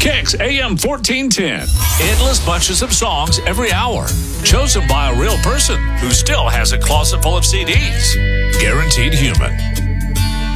Kicks AM 1410. Endless bunches of songs every hour, chosen by a real person who still has a closet full of CDs. Guaranteed human.